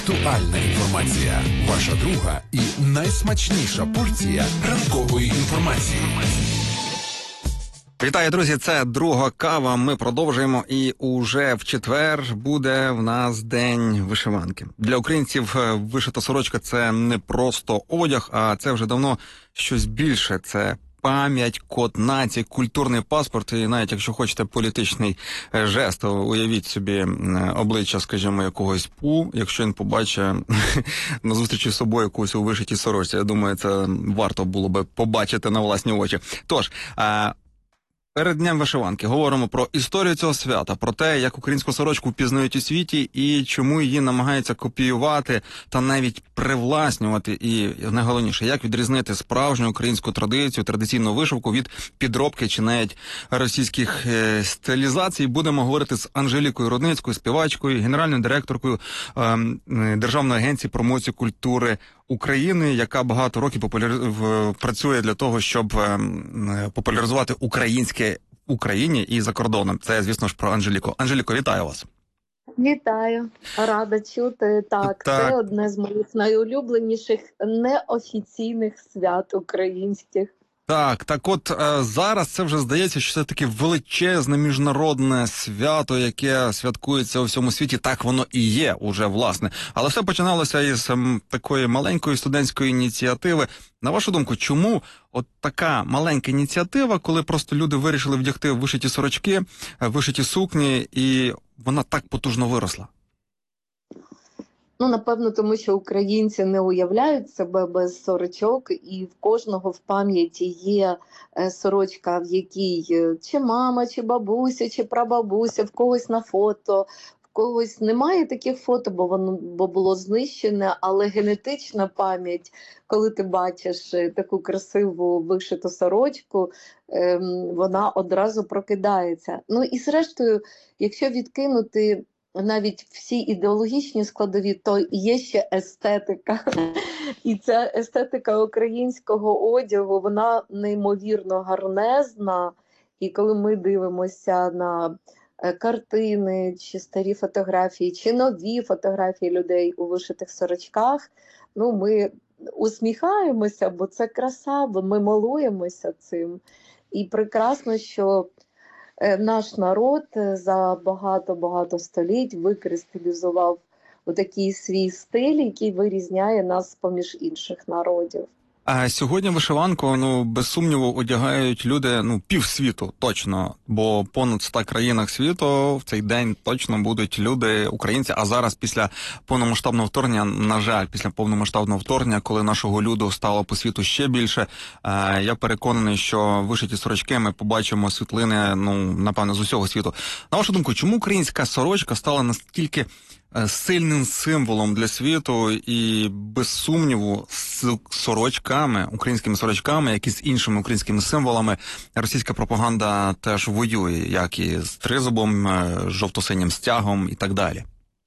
Актуальна інформація. Ваша друга і найсмачніша порція ранкової інформації. Вітаю, друзі, це друга кава. Ми продовжуємо, і уже в четвер буде в нас День вишиванки. Для українців вишита сорочка – це не просто одяг, а це вже давно щось більше. Це пам'ять, код нації, культурний паспорт і навіть, якщо хочете, політичний жест. Уявіть собі обличчя, скажімо, якогось ПУ, якщо він побачить на зустрічі з собою якусь у вишитій сорочці. Я думаю, це варто було би побачити на власні очі. Тож, перед Днем вишиванки говоримо про історію цього свята, про те, як українську сорочку впізнають у світі і чому її намагаються копіювати та навіть привласнювати. І найголовніше, як відрізнити справжню українську традицію, традиційну вишивку від підробки чи навіть російських стилізацій. Будемо говорити з Анжелікою Рудницькою, співачкою, генеральною директоркою Державної агенції промоції культури України, яка багато років працює для того, щоб популяризувати українське в Україні і за кордоном. Це, звісно ж, про Анжеліку. Анжеліко, вітаю вас. Вітаю, рада чути. Так, це одне з моїх найулюбленіших неофіційних свят українських. Так от зараз це вже здається, що це таке величезне міжнародне свято, яке святкується у всьому світі. Так воно і є уже, власне. Але все починалося із такої маленької студентської ініціативи. На вашу думку, чому от така маленька ініціатива, коли просто люди вирішили вдягти вишиті сорочки, вишиті сукні, і вона так потужно виросла? Ну, напевно, тому що українці не уявляють себе без сорочок, і в кожного в пам'яті є сорочка, в якій чи мама, чи бабуся, чи прабабуся, в когось на фото, в когось немає таких фото, бо було знищене, але генетична пам'ять, коли ти бачиш таку красиву вишиту сорочку, вона одразу прокидається. Ну і зрештою, якщо відкинути навіть всі ідеологічні складові, то є ще естетика. І ця естетика українського одягу, вона неймовірно гарнезна. І коли ми дивимося на картини, чи старі фотографії, чи нові фотографії людей у вишитих сорочках, ну, ми усміхаємося, бо це краса, бо ми милуємося цим. І прекрасно, що наш народ за багато століть викристалізував отакий свій стиль, який вирізняє нас поміж інших народів. А сьогодні вишиванку, без сумніву, одягають люди, півсвіту, точно. Бо понад 100 країнах світу в цей день точно будуть люди, українці. А зараз після повномасштабного вторгнення, на жаль, після повномасштабного вторгнення, коли нашого люду стало по світу ще більше, я переконаний, що вишиті сорочки ми побачимо світлини, напевно, з усього світу. На вашу думку, чому українська сорочка стала настільки сильним символом для світу, і без сумніву з сорочками, українськими сорочками, як і з іншими українськими символами, російська пропаганда теж воює, як і з тризубом, жовто-синім стягом і так далі?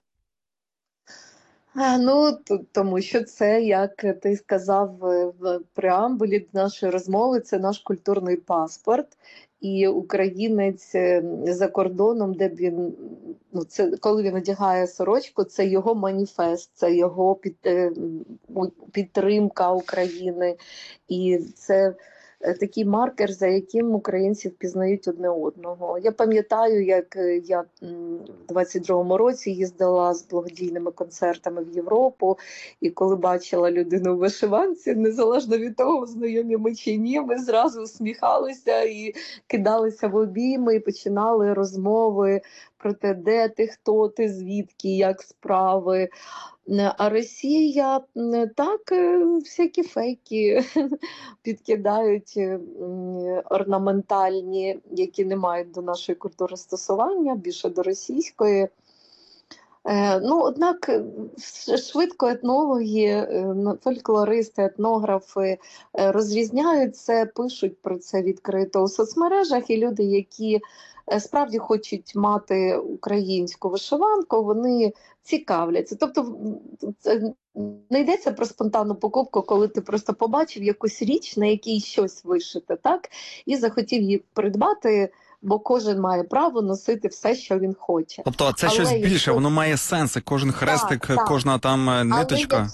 Тому що це, як ти сказав в преамбулі нашої розмови, це наш культурний паспорт. І українець за кордоном, де б він, коли він одягає сорочку, це його маніфест, це його підтримка України. І це такий маркер, за яким українці впізнають одне одного. Я пам'ятаю, як я в 22-му році їздила з благодійними концертами в Європу, і коли бачила людину в вишиванці, незалежно від того, знайомі ми чи ні, ми зразу усміхалися і кидалися в обійми, і починали розмови про те, де ти, хто ти, звідки, як справи. А Росія так всякі фейки підкидають орнаментальні, які не мають до нашої культури стосування, більше до російської. Однак швидко етнологи, фольклористи, етнографи розрізняють це, пишуть про це відкрито у соцмережах, і люди, які справді хочуть мати українську вишиванку, вони цікавляться. Тобто не йдеться про спонтанну покупку, коли ти просто побачив якусь річ, на якій щось вишите, так? І захотів її придбати, бо кожен має право носити все, що він хоче. Тобто це щось Але більше, якщо воно має сенси, кожен хрестик, так. кожна там Але ниточка.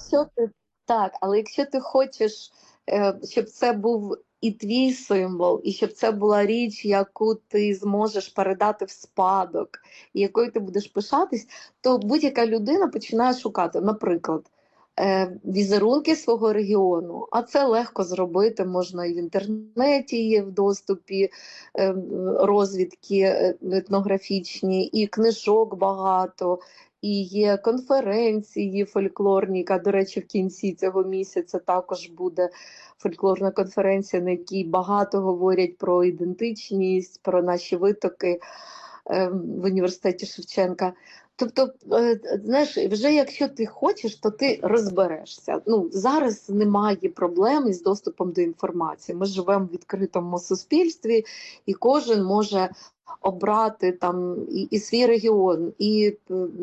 якщо ти хочеш, щоб це був і твій символ, і щоб це була річ, яку ти зможеш передати в спадок, і якою ти будеш пишатись, то будь-яка людина починає шукати, наприклад, візерунки свого регіону, а це легко зробити, можна і в інтернеті є в доступі розвідки етнографічні, і книжок багато, і є конференції фольклорні, яка, до речі, в кінці цього місяця також буде фольклорна конференція, на якій багато говорять про ідентичність, про наші витоки в університеті Шевченка. Тобто, знаєш, вже якщо ти хочеш, то ти розберешся. Ну, зараз немає проблем із доступом до інформації. Ми живемо в відкритому суспільстві, і кожен може обрати там і свій регіон, і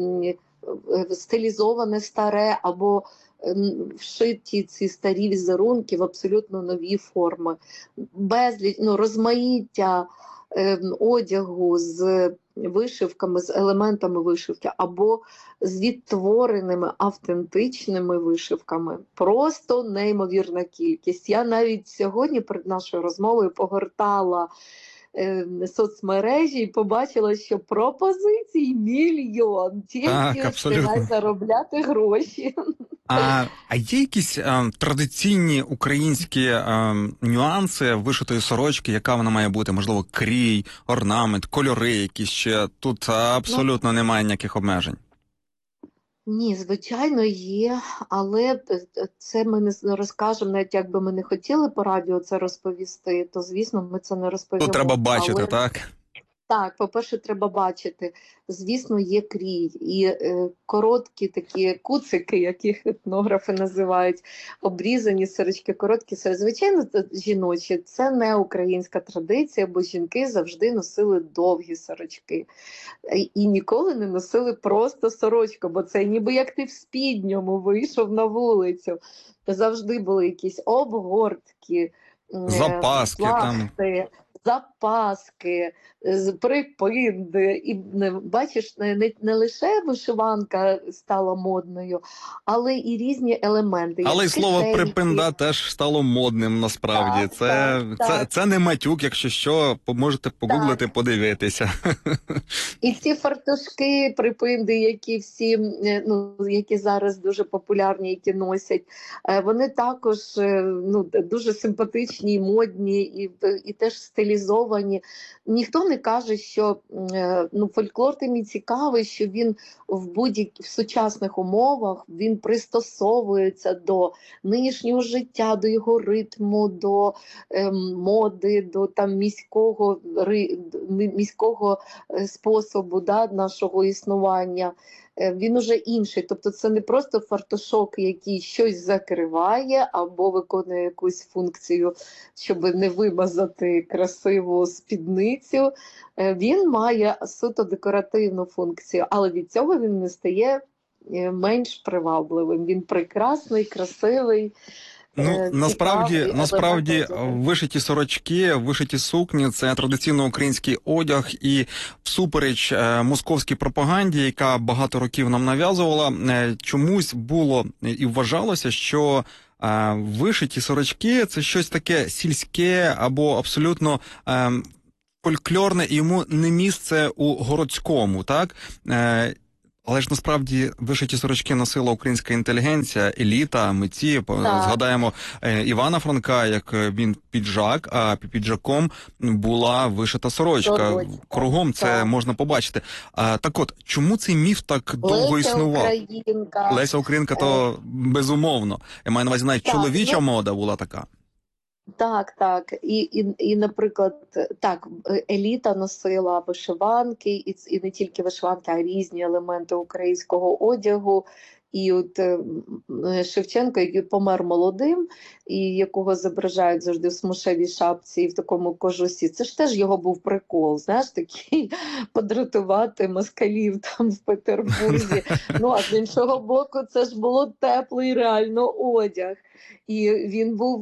стилізоване старе, або вшиті ці старі візерунки в абсолютно нові форми. Безліч, розмаїття одягу з вишивками, з елементами вишивки, або з відтвореними автентичними вишивками. Просто неймовірна кількість. Я навіть сьогодні перед нашою розмовою погортала соцмережі і побачила, що пропозицій мільйон. Тільки встигай заробляти гроші. А є якісь традиційні українські нюанси вишитої сорочки, яка вона має бути? Можливо, крій, орнамент, кольори якісь ще? Тут абсолютно немає ніяких обмежень. Ні, звичайно, є, але це ми не розкажемо, навіть якби ми не хотіли по радіо це розповісти, то, звісно, ми це не розповімо. Тут треба бачити, так? Так, по-перше, треба бачити. Звісно, є крій. І короткі такі куцики, яких етнографи називають, обрізані сорочки, короткі сорочки. Звичайно, жіночі, це не українська традиція, бо жінки завжди носили довгі сорочки. І ніколи не носили просто сорочку, бо це ніби як ти в спідньому вийшов на вулицю. Завжди були якісь обгортки, запаски, плахти, запаски, припинди. І бачиш, не лише вишиванка стала модною, але і різні елементи. Але й слово припинда теж стало модним насправді. Це не матюк, якщо що, можете погуглити, подивитися. І ці фартушки, припинди, які всі, які зараз дуже популярні, які носять, вони також дуже симпатичні і модні, і теж стилізовані. Ніхто не каже, що фольклор тим і цікавий, що він в сучасних умовах він пристосовується до нинішнього життя, до його ритму, до моди, до там міського способу нашого існування. Він уже інший. Тобто це не просто фартушок, який щось закриває або виконує якусь функцію, щоб не вимазати красиву спідницю. Він має суто декоративну функцію, але від цього він не стає менш привабливим. Він прекрасний, красивий. Насправді вишиті сорочки, вишиті сукні – це традиційно український одяг, і всупереч московській пропаганді, яка багато років нам нав'язувала, чомусь було і вважалося, що вишиті сорочки – це щось таке сільське або абсолютно фольклорне, і йому не місце у городському, так? Але ж насправді вишиті сорочки носила українська інтелігенція, еліта, митці. Згадаємо Івана Франка, як він піджак, а під піджаком була вишита сорочка. Кругом це можна побачити. Так от, чому цей міф так довго існував? Леся Українка, то безумовно. Я маю на увазі, навіть чоловіча мода була така. Так. І, наприклад, еліта носила вишиванки, і не тільки вишиванки, а й різні елементи українського одягу. І от Шевченко, який помер молодим, і якого зображають завжди в смушевій шапці і в такому кожусі, це ж теж його був прикол, знаєш, такий подратувати москалів там в Петербурзі. Ну, а з іншого боку, це ж було теплий реально одяг. І він був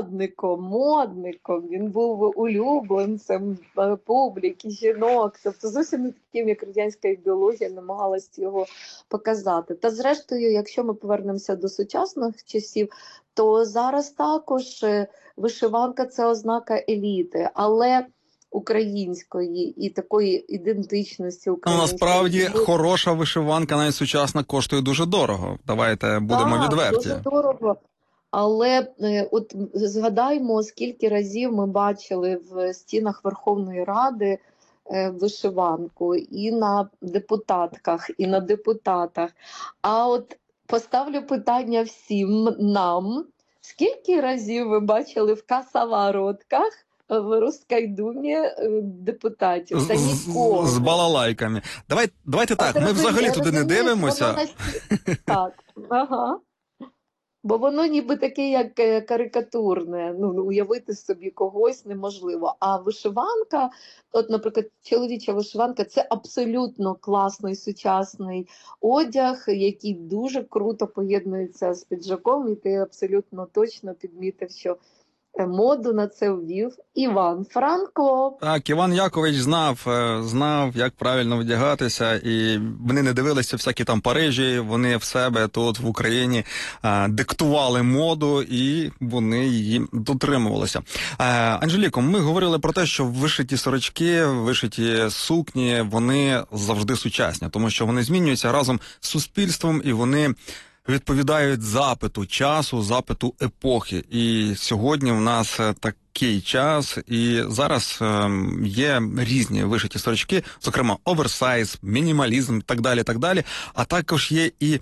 модником, він був улюбленцем публіки, жінок. Тобто зовсім не таким, як радянська ідеологія намагалась його показати. Та зрештою, якщо ми повернемося до сучасних часів, то зараз також вишиванка – це ознака еліти, але української і такої ідентичності української. Насправді хороша вишиванка, навіть сучасна, коштує дуже дорого. Давайте будемо відверті. Дуже дорого. Але от згадаймо, скільки разів ми бачили в стінах Верховної Ради вишиванку і на депутатках, і на депутатах. А от поставлю питання всім нам. Скільки разів ви бачили в косоворотках в Руській Думі депутатів? Та ніколи. З балалайками. Давайте так, ми взагалі туди не дивимося. Так, ага. Бо воно ніби таке, як карикатурне, ну, уявити собі когось неможливо. А вишиванка, от, наприклад, чоловіча вишиванка – це абсолютно класний сучасний одяг, який дуже круто поєднується з піджаком, і ти абсолютно точно підмітив, що моду на це ввів Іван Франко. Так, Іван Якович знав, як правильно вдягатися, і вони не дивилися всякі там Парижі, вони в себе тут в Україні диктували моду, і вони її дотримувалися. Анжеліко, ми говорили про те, що вишиті сорочки, вишиті сукні, вони завжди сучасні, тому що вони змінюються разом з суспільством, і вони відповідають запиту часу, запиту епохи. І сьогодні в нас такий час, і зараз є різні вишиті сорочки, зокрема оверсайз, мінімалізм, так далі, а також є і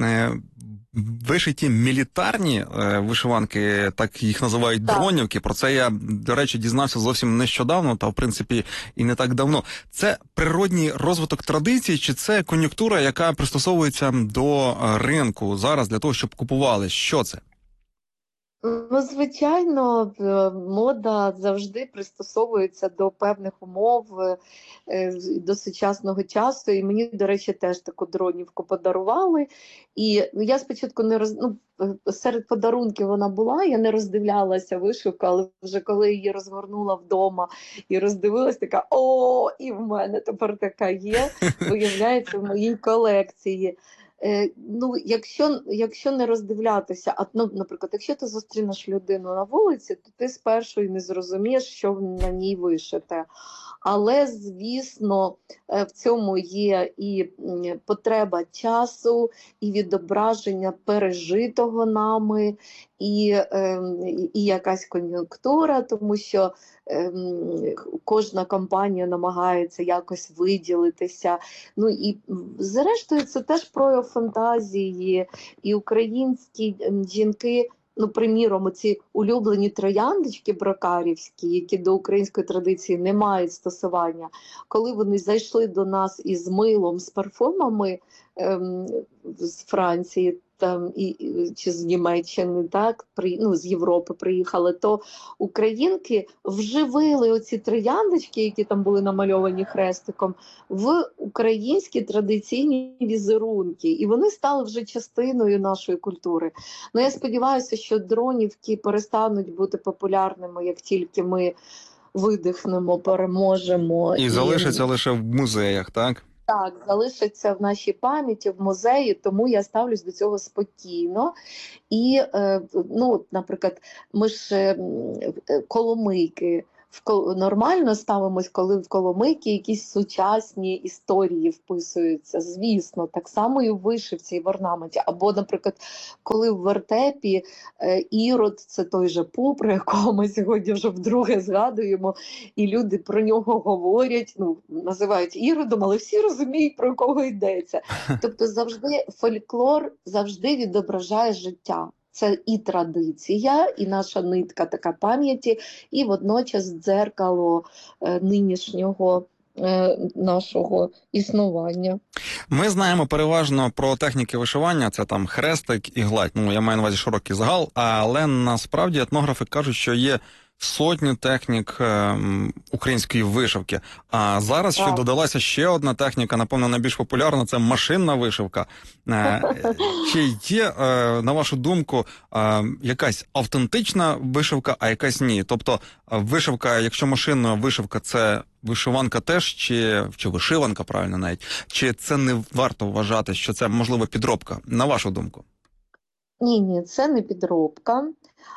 вишиті мілітарні вишиванки, так їх називають дронівки. Про це я, до речі, дізнався зовсім нещодавно, та в принципі і не так давно. Це природній розвиток традицій, чи це кон'юнктура, яка пристосовується до ринку зараз для того, щоб купували? Що це? Ну, звичайно, мода завжди пристосовується до певних умов, до сучасного часу. І мені, до речі, теж таку дронівку подарували. І я спочатку серед подарунків вона була, я не роздивлялася вишивку, але вже коли її розгорнула вдома і роздивилась, така, і в мене тепер така є, виявляється, в моїй колекції. Ну, якщо не роздивлятися, наприклад, якщо ти зустрінеш людину на вулиці, то ти спершу і не зрозумієш, що на ній вишите. Але, звісно, в цьому є і потреба часу, і відображення пережитого нами, і якась кон'юнктура, тому що кожна компанія намагається якось виділитися. Ну і зрештою це теж прояв фантазії, і українські жінки, ну, приміром, ці улюблені трояндочки бракарівські, які до української традиції не мають стосування, коли вони зайшли до нас із милом, з парфумами з Франції, там, чи з Німеччини, так, з Європи приїхали, то українки вживили оці трояндочки, які там були намальовані хрестиком, в українські традиційні візерунки. І вони стали вже частиною нашої культури. Ну, я сподіваюся, що дронівки перестануть бути популярними, як тільки ми видихнемо, переможемо. І залишаться лише в музеях, так? Так, залишиться в нашій пам'яті, в музеї, тому я ставлюсь до цього спокійно. І, ну, наприклад, ми ж коломийки нормально ставимось, коли в коломийки якісь сучасні історії вписуються, звісно, так само і в вишивці, і в орнаменті. Або, наприклад, коли в вертепі Ірод, це той же Пуп, про якого ми сьогодні вже вдруге згадуємо, і люди про нього говорять, ну, називають Іродом, але всі розуміють, про кого йдеться. Тобто завжди фольклор завжди відображає життя. Це і традиція, і наша нитка така пам'яті, і водночас дзеркало нинішнього нашого існування. Ми знаємо переважно про техніки вишивання, це там хрестик і гладь. Ну, я маю на увазі широкий загал, але насправді етнографи кажуть, що є сотні технік української вишивки. А зараз ще додалася ще одна техніка, напевно, найбільш популярна, це машинна вишивка. Чи є, на вашу думку, якась автентична вишивка, а якась ні? Тобто вишивка, якщо машинна вишивка, це вишиванка теж, чи вишиванка, правильно навіть, чи це не варто вважати, що це, можливо, підробка, на вашу думку? Ні, це не підробка.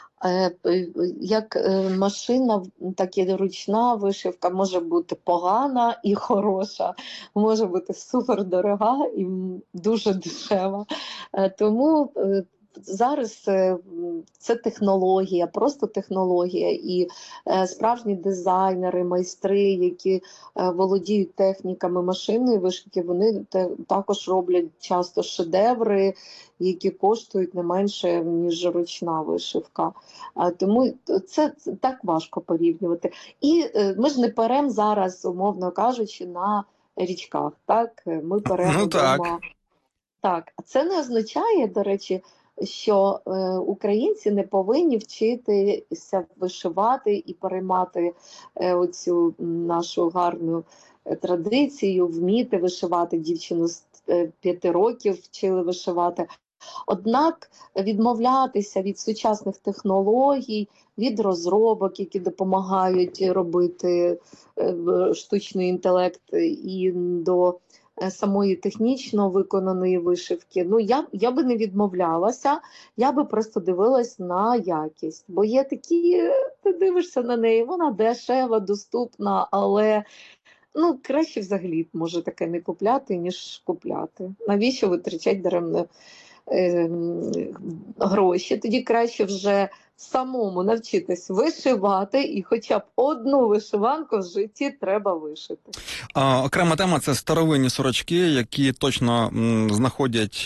Як машина, так і ручна вишивка може бути погана і хороша, може бути супердорога і дуже дешева. Тому зараз це технологія, просто технологія, і справжні дизайнери, майстри, які володіють техніками машинної вишивки, вони також роблять часто шедеври, які коштують не менше, ніж ручна вишивка. Тому це так важко порівнювати. І ми ж не перемо зараз, умовно кажучи, на річках. Так? Ми перемо так. Так, це не означає, до речі, що українці не повинні вчитися вишивати і переймати оцю нашу гарну традицію, вміти вишивати. Дівчину з 5 років вчили вишивати. Однак відмовлятися від сучасних технологій, від розробок, які допомагають робити штучний інтелект, і до самої технічно виконаної вишивки, ну я би не відмовлялася, я би просто дивилась на якість. Бо є такі, ти дивишся на неї, вона дешева, доступна, але ну, краще взагалі може таке не купляти, ніж купляти. Навіщо витрачати даремно гроші? Тоді краще вже самому навчитись вишивати, і хоча б одну вишиванку в житті треба вишити. Окрема тема – це старовинні сорочки, які точно знаходять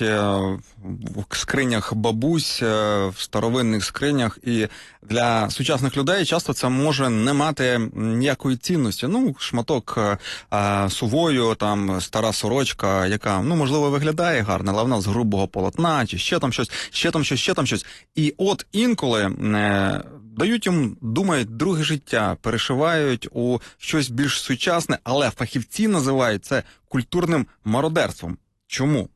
в скринях бабусь, в старовинних скринях, і для сучасних людей часто це може не мати ніякої цінності. Ну, шматок сувою, там, стара сорочка, яка, ну, можливо, виглядає гарно, але вона з грубого полотна, чи ще там щось, ще там щось, ще там щось. І от інколи дають їм, думають, друге життя, перешивають у щось більш сучасне, але фахівці називають це культурним мародерством. Чому?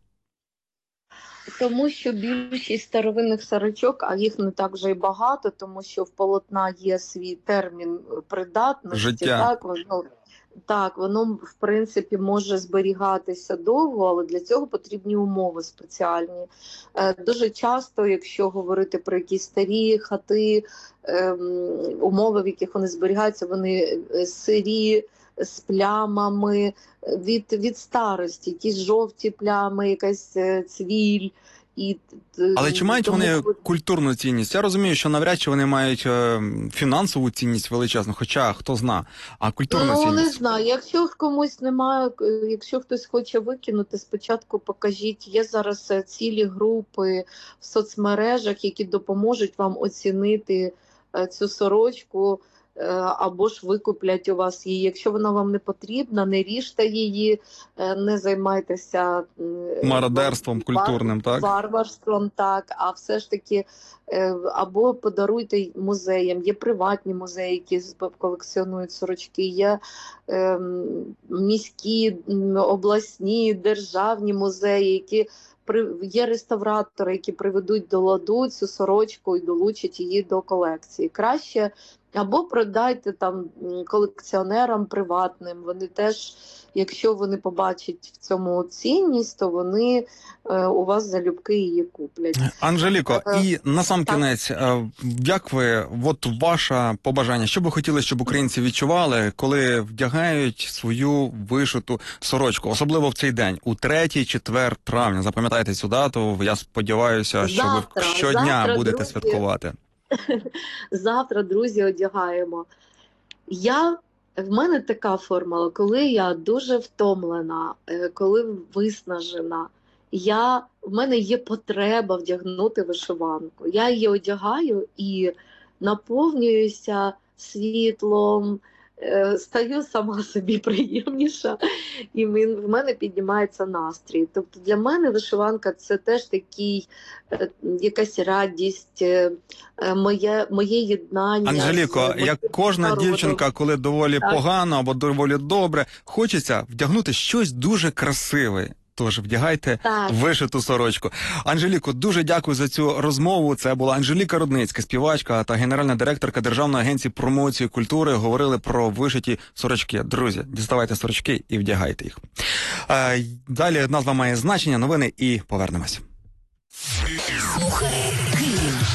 Тому що більшість старовинних сорочок, а їх не так вже й багато, тому що в полотна є свій термін придатності. Життя. Так, воно, в принципі, може зберігатися довго, але для цього потрібні умови спеціальні. Дуже часто, якщо говорити про якісь старі хати, умови, в яких вони зберігаються, вони сирі, з плямами, від старості, якісь жовті плями, якась цвіль. Але чи мають вони культурну цінність? Я розумію, що навряд чи вони мають фінансову цінність величезну, хоча хто зна, а культурна цінність? Ну, не знаю, якщо комусь немає, якщо хтось хоче викинути, спочатку покажіть. Є зараз цілі групи в соцмережах, які допоможуть вам оцінити цю сорочку, або ж викуплять у вас її. Якщо вона вам не потрібна, не ріжте її, не займайтеся мародерством культурним, так? Варварством, так, а все ж таки або подаруйте музеям. Є приватні музеї, які колекціонують сорочки, є міські, обласні, державні музеї, які є реставратори, які приведуть до ладу цю сорочку і долучать її до колекції. Краще або продайте там колекціонерам приватним. Вони теж, якщо вони побачать в цьому цінність, то вони у вас залюбки її куплять. Анжеліко, і насамкінець, як ви, от ваше побажання, що ви хотіли, щоб українці відчували, коли вдягають свою вишиту сорочку, особливо в цей день, у 3-4 травня, запам'ятайте цю дату, я сподіваюся, що ви щодня будете друзі, святкувати. Завтра, друзі, одягаємо. В мене така формула, коли я дуже втомлена, коли виснажена, в мене є потреба вдягнути вишиванку. Я її одягаю і наповнююся світлом, стаю сама собі приємніша, і в мене піднімається настрій. Тобто для мене вишиванка – це теж такий, якась радість, моє єднання. Анжеліко, як кожна дівчинка, коли доволі погано або доволі добре, хочеться вдягнути щось дуже красиве. Тож вдягайте вишиту сорочку. Анжеліко, дуже дякую за цю розмову. Це була Анжеліка Рудницька, співачка та генеральна директорка Державної агенції промоції культури. Говорили про вишиті сорочки. Друзі, діставайте сорочки і вдягайте їх. Далі назва має значення, новини і повернемось. Слухай Київ.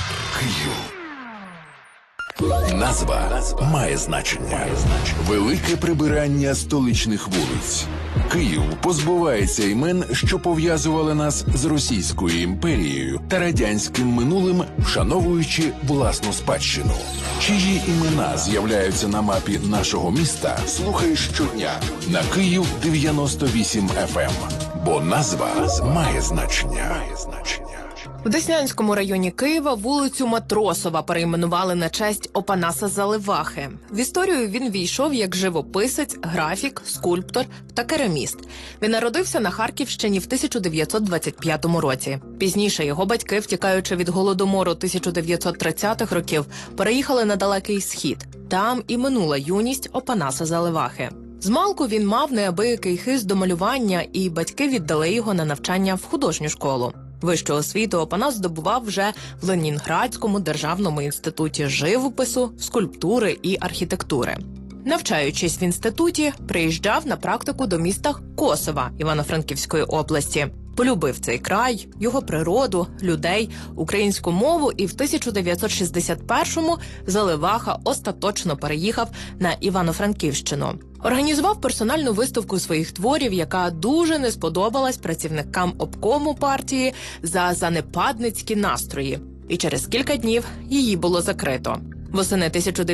Назва має значення. Велике прибирання столичних вулиць. Київ позбувається імен, що пов'язували нас з Російською імперією та радянським минулим, вшановуючи власну спадщину. Чиї імена з'являються на мапі нашого міста, слухай щодня на Київ 98 FM. Бо назва має значення. В Деснянському районі Києва вулицю Матросова перейменували на честь Опанаса Заливахи. В історію він війшов як живописець, графік, скульптор та кераміст. Він народився на Харківщині в 1925 році. Пізніше його батьки, втікаючи від Голодомору 1930-х років, переїхали на Далекий Схід. Там і минула юність Опанаса Заливахи. Змалку він мав неабиякий хист до малювання, і батьки віддали його на навчання в художню школу. Вищу освіту Опанас здобував вже в Ленінградському державному інституті живопису, скульптури і архітектури. Навчаючись в інституті, приїжджав на практику до міста Косова Івано-Франківської області. Полюбив цей край, його природу, людей, українську мову, і в 1961-му Заливаха остаточно переїхав на Івано-Франківщину. Організував персональну виставку своїх творів, яка дуже не сподобалась працівникам обкому партії за занепадницькі настрої. І через кілька днів її було закрито. Восени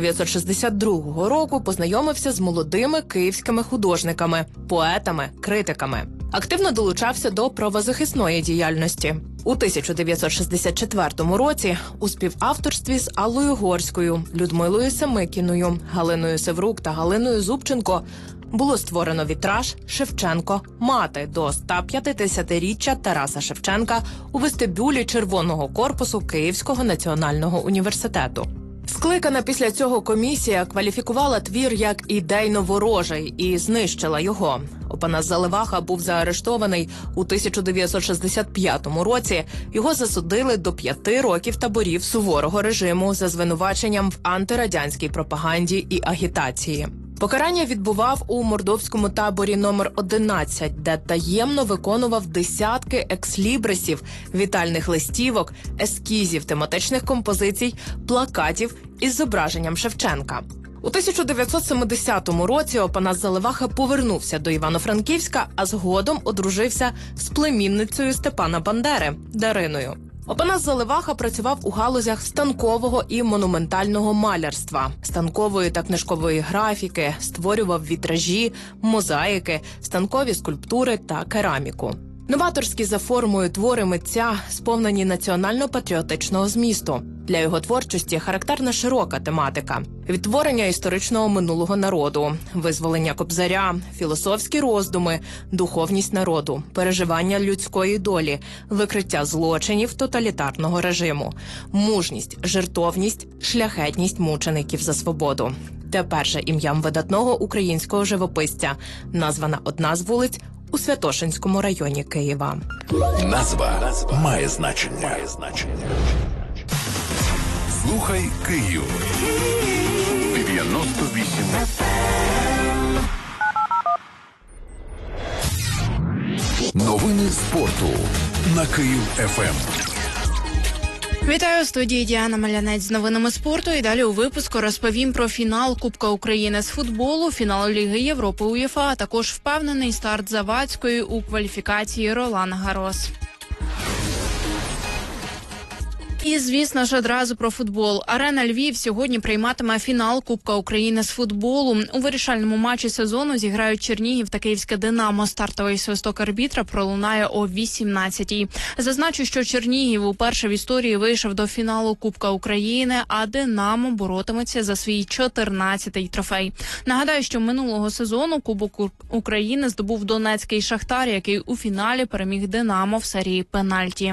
1962 року познайомився з молодими київськими художниками, поетами, критиками. Активно долучався до правозахисної діяльності. У 1964 році у співавторстві з Аллою Горською, Людмилою Семикіною, Галиною Севрук та Галиною Зубченко було створено вітраж «Шевченко. Мати» до 150-річчя Тараса Шевченка у вестибюлі Червоного корпусу Київського національного університету. Скликана після цього комісія кваліфікувала твір як ідейно-ворожий і знищила його. Опанас Заливаха був заарештований у 1965 році. Його засудили до 5 років таборів суворого режиму за звинуваченням в антирадянській пропаганді і агітації. Покарання відбував у мордовському таборі номер 11, де таємно виконував десятки екслібрисів, вітальних листівок, ескізів, тематичних композицій, плакатів із зображенням Шевченка. У 1970 році Опанас Заливаха повернувся до Івано-Франківська, а згодом одружився з племінницею Степана Бандери – Дариною. Опанас Заливаха працював у галузях станкового і монументального малярства, станкової та книжкової графіки, створював вітражі, мозаїки, станкові скульптури та кераміку. Новаторські за формою твори митця сповнені національно-патріотичного змісту. Для його творчості характерна широка тематика – відтворення історичного минулого народу, визволення Кобзаря, філософські роздуми, духовність народу, переживання людської долі, викриття злочинів тоталітарного режиму, мужність, жертовність, шляхетність мучеників за свободу. Тепер же ім'ям видатного українського живописця названа одна з вулиць у Святошинському районі Києва. Назва має значення. Слухай Київ. 98 Новини спорту на Київ ФМ. Вітаю, у студії Діана Малянець з новинами спорту. І далі у випуску розповім про фінал Кубка України з футболу, фінал Ліги Європи УЄФА, а також впевнений старт Завадської у кваліфікації Ролан Гарос. І, звісно ж, одразу про футбол. Арена Львів сьогодні прийматиме фінал Кубка України з футболу. У вирішальному матчі сезону зіграють Чернігів та Київське Динамо. Стартовий свисток арбітра пролунає о 18-й. Зазначу, що Чернігів уперше в історії вийшов до фіналу Кубка України, а Динамо боротиметься за свій 14-й трофей. Нагадаю, що минулого сезону Кубок України здобув донецький Шахтар, який у фіналі переміг Динамо в серії пенальті.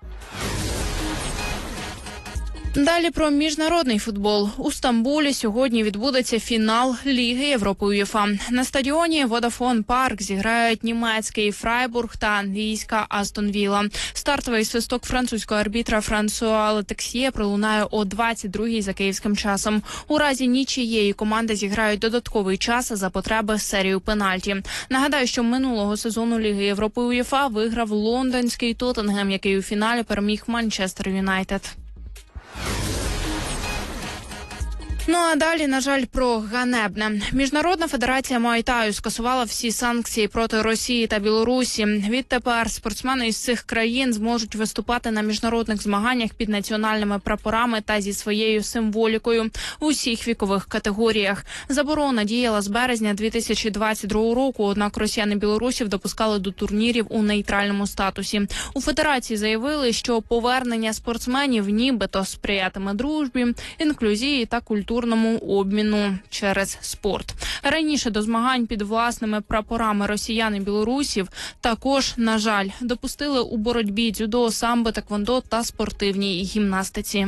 Далі про міжнародний футбол. У Стамбулі сьогодні відбудеться фінал Ліги Європи УЄФА. На стадіоні Водафон Парк зіграють німецький Фрайбург та англійська Астон Вілла. Стартовий свисток французького арбітра Франсуа Летексьє пролунає о 22-й за київським часом. У разі нічиєї команди зіграють додатковий час за потреби серію пенальті. Нагадаю, що минулого сезону Ліги Європи УЄФА виграв лондонський Тоттенгем, який у фіналі переміг Манчестер Юнайтед. Ну а далі, на жаль, про ганебне. Міжнародна федерація Муай-Таю скасувала всі санкції проти Росії та Білорусі. Відтепер спортсмени із цих країн зможуть виступати на міжнародних змаганнях під національними прапорами та зі своєю символікою в усіх вікових категоріях. Заборона діяла з березня 2022 року, однак росіяни білорусів допускали до турнірів у нейтральному статусі. У федерації заявили, що повернення спортсменів нібито сприятиме дружбі, інклюзії та культурному обміну через спорт. Раніше до змагань під власними прапорами росіян і білорусів також, на жаль, допустили у боротьбі дзюдо, самбо, теквондо та спортивній гімнастиці.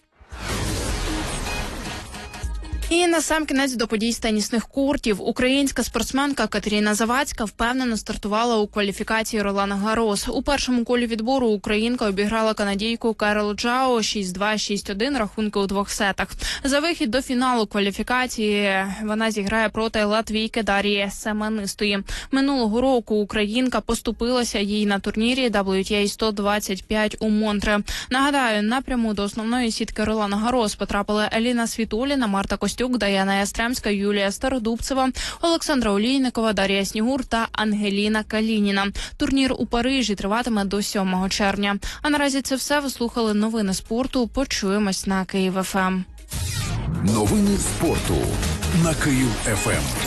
І насамкінець до подій з тенісних кортів. Українська спортсменка Катерина Завадська впевнено стартувала у кваліфікації Ролан-Гарос. У першому колі відбору українка обіграла канадійку Керол Джао 6-2, 6-1, рахунки у двох сетах. За вихід до фіналу кваліфікації вона зіграє проти латвійки Дар'ї Семенистої. Минулого року українка поступилася їй на турнірі WTA 125 у Монтре. Нагадаю, напряму до основної сітки Ролан-Гарос потрапили Еліна Світоліна, Марта Костюк, Даяна Ястремська, Юлія Стародубцева, Олександра Олійникова, Дар'я Снігур та Ангеліна Калініна. Турнір у Парижі триватиме до 7 червня. А наразі це все. Ви слухали новини спорту. Почуємось на Київ ФМ. Новини спорту на Київ ФМ.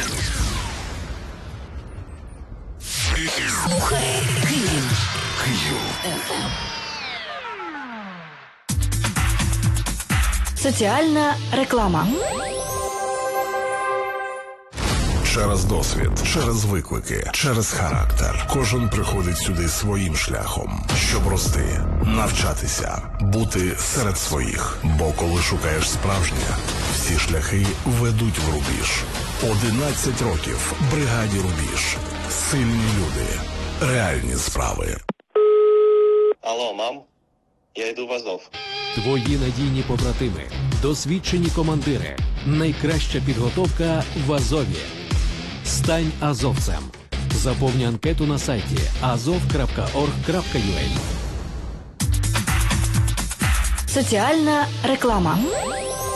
Слухай Київ. Соціальна реклама. Через досвід, через виклики, через характер. Кожен приходить сюди своїм шляхом, щоб рости, навчатися, бути серед своїх. Бо коли шукаєш справжнє, всі шляхи ведуть в рубіж. 11 років бригаді «Рубіж». Сильні люди, реальні справи. Алло, мам, я йду в Азов. Твої надійні побратими, досвідчені командири, найкраща підготовка в Азові. Стань азовцем. Заповни анкету на сайті azov.org.ua. Соціальна реклама.